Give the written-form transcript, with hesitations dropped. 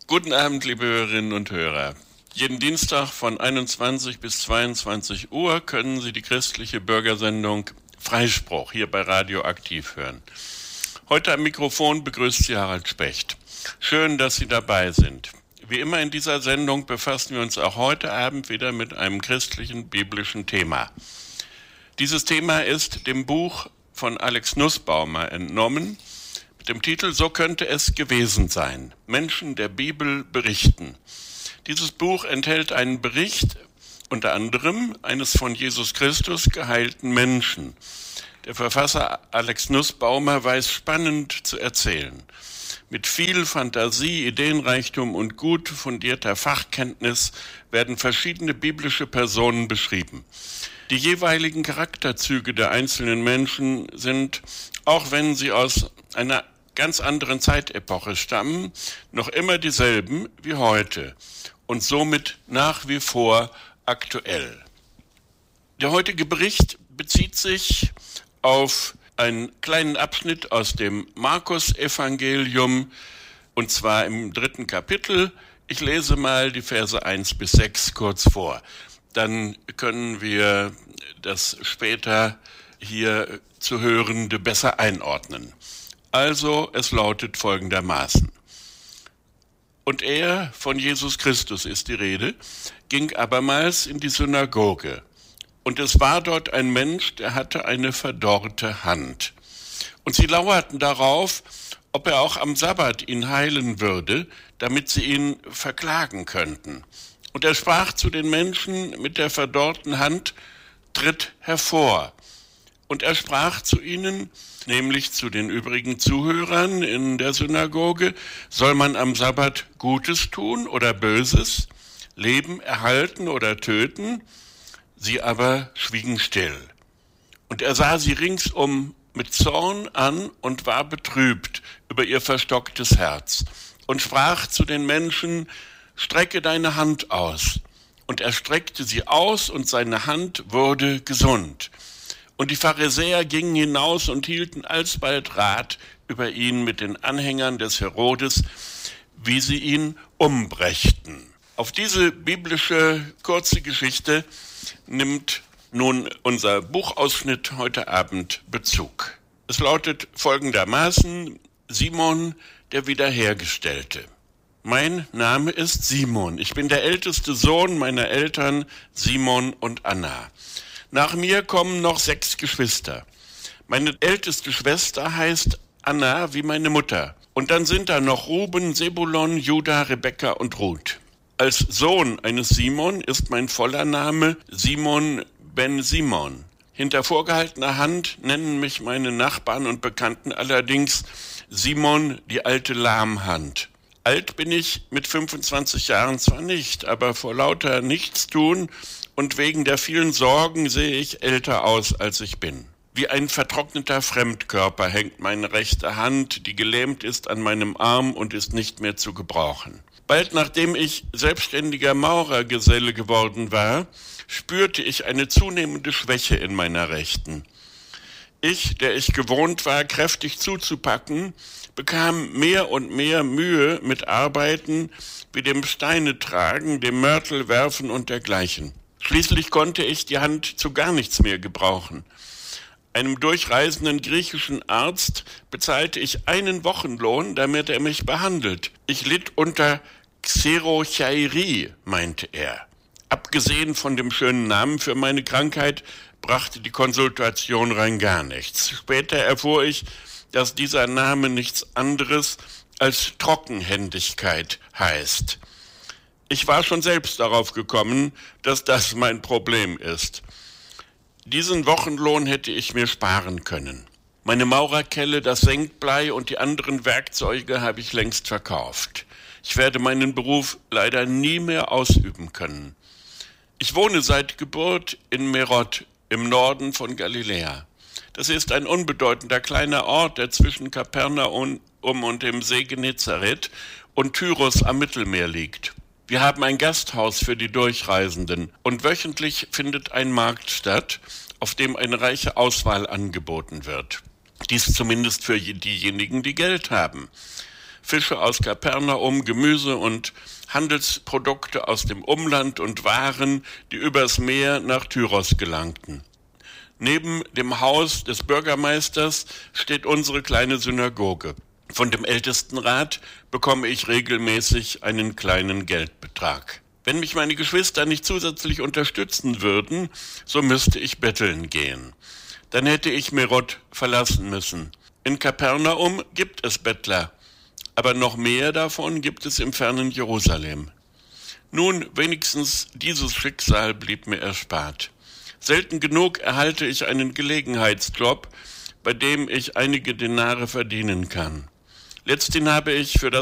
Guten Abend, liebe Hörerinnen und Hörer. Jeden Dienstag von 21 bis 22 Uhr können Sie die christliche Bürgersendung Freispruch hier bei Radio Aktiv hören. Heute am Mikrofon begrüßt Sie Harald Specht. Schön, dass Sie dabei sind. Wie immer in dieser Sendung befassen wir uns auch heute Abend wieder mit einem christlichen biblischen Thema. Dieses Thema ist dem Buch von Alex Nussbaumer entnommen, mit dem Titel "So könnte es gewesen sein. Menschen der Bibel berichten". Dieses Buch enthält einen Bericht, unter anderem eines von Jesus Christus geheilten Menschen. Der Verfasser Alex Nussbaumer weiß spannend zu erzählen. Mit viel Fantasie, Ideenreichtum und gut fundierter Fachkenntnis werden verschiedene biblische Personen beschrieben. Die jeweiligen Charakterzüge der einzelnen Menschen sind, auch wenn sie aus einer ganz anderen Zeitepoche stammen, noch immer dieselben wie heute und somit nach wie vor aktuell. Der heutige Bericht bezieht sich auf einen kleinen Abschnitt aus dem Markus-Evangelium, und zwar im 3. Kapitel. Ich lese mal die Verse 1 bis 6 kurz vor. Dann können wir das später hier zu Hörende besser einordnen. Also, es lautet folgendermaßen: Und er, von Jesus Christus ist die Rede, ging abermals in die Synagoge. Und es war dort ein Mensch, der hatte eine verdorrte Hand. Und sie lauerten darauf, ob er auch am Sabbat ihn heilen würde, damit sie ihn verklagen könnten. Und er sprach zu den Menschen mit der verdorrten Hand: Tritt hervor. Und er sprach zu ihnen, nämlich zu den übrigen Zuhörern in der Synagoge: Soll man am Sabbat Gutes tun oder Böses, Leben erhalten oder töten? Sie aber schwiegen still. Und er sah sie ringsum mit Zorn an und war betrübt über ihr verstocktes Herz und sprach zu den Menschen: Strecke deine Hand aus. Und er streckte sie aus, und seine Hand wurde gesund. Und die Pharisäer gingen hinaus und hielten alsbald Rat über ihn mit den Anhängern des Herodes, wie sie ihn umbrächten. Auf diese biblische kurze Geschichte nimmt nun unser Buchausschnitt heute Abend Bezug. Es lautet folgendermaßen: Simon, der Wiederhergestellte. Mein Name ist Simon. Ich bin der älteste Sohn meiner Eltern Simon und Anna. Nach mir kommen noch 6 Geschwister. Meine älteste Schwester heißt Anna wie meine Mutter. Und dann sind da noch Ruben, Sebulon, Juda, Rebekka und Ruth. Als Sohn eines Simon ist mein voller Name Simon ben Simon. Hinter vorgehaltener Hand nennen mich meine Nachbarn und Bekannten allerdings Simon, die alte Lahmhand. Alt bin ich mit 25 Jahren zwar nicht, aber vor lauter Nichtstun und wegen der vielen Sorgen sehe ich älter aus, als ich bin. Wie ein vertrockneter Fremdkörper hängt meine rechte Hand, die gelähmt ist, an meinem Arm und ist nicht mehr zu gebrauchen. Bald nachdem ich selbstständiger Maurergeselle geworden war, spürte ich eine zunehmende Schwäche in meiner Rechten. Ich, der ich gewohnt war, kräftig zuzupacken, bekam mehr und mehr Mühe mit Arbeiten wie dem Steine tragen, dem Mörtel werfen und dergleichen. Schließlich konnte ich die Hand zu gar nichts mehr gebrauchen. Einem durchreisenden griechischen Arzt bezahlte ich einen Wochenlohn, damit er mich behandelt. Ich litt unter Xerocheirie, meinte er. Abgesehen von dem schönen Namen für meine Krankheit brachte die Konsultation rein gar nichts. Später erfuhr ich, dass dieser Name nichts anderes als Trockenhändigkeit heißt. Ich war schon selbst darauf gekommen, dass das mein Problem ist. Diesen Wochenlohn hätte ich mir sparen können. Meine Maurerkelle, das Senkblei und die anderen Werkzeuge habe ich längst verkauft. Ich werde meinen Beruf leider nie mehr ausüben können. Ich wohne seit Geburt in Merod im Norden von Galiläa. Das ist ein unbedeutender kleiner Ort, der zwischen Kapernaum und dem See Genezareth und Tyros am Mittelmeer liegt. Wir haben ein Gasthaus für die Durchreisenden und wöchentlich findet ein Markt statt, auf dem eine reiche Auswahl angeboten wird. Dies zumindest für diejenigen, die Geld haben. Fische aus Kapernaum, Gemüse und Handelsprodukte aus dem Umland und Waren, die übers Meer nach Tyros gelangten. Neben dem Haus des Bürgermeisters steht unsere kleine Synagoge. Von dem Ältestenrat bekomme ich regelmäßig einen kleinen Geldbetrag. Wenn mich meine Geschwister nicht zusätzlich unterstützen würden, so müsste ich betteln gehen. Dann hätte ich Merot verlassen müssen. In Kapernaum gibt es Bettler, aber noch mehr davon gibt es im fernen Jerusalem. Nun, wenigstens dieses Schicksal blieb mir erspart. Selten genug erhalte ich einen Gelegenheitsjob, bei dem ich einige Denare verdienen kann. Letzthin habe ich für das